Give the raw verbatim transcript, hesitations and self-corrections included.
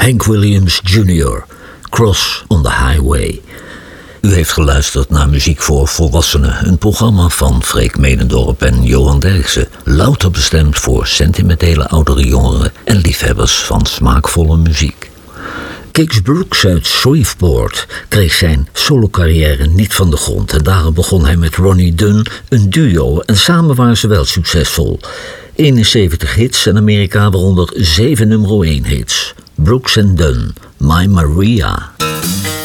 Hank Williams junior, Cross on the Highway. U heeft geluisterd naar Muziek voor Volwassenen, een programma van Freek Medendorp en Johan Derksen, louter bestemd voor sentimentele oudere jongeren en liefhebbers van smaakvolle muziek. Kix Brooks uit Shreveport kreeg zijn solocarrière niet van de grond en daarom begon hij met Ronnie Dunn een duo en samen waren ze wel succesvol. eenenzeventig hits in Amerika, waaronder zeven nummer één hits. Brooks and Dunn, My Maria.